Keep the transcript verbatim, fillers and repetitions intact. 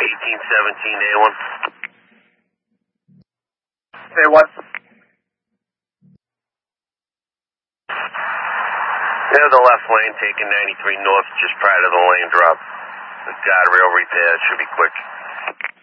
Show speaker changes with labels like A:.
A: eighteen seventeen A one.
B: Say what?
A: Yeah, the left lane taking ninety-three north just prior to the lane drop. The guardrail repair should be quick.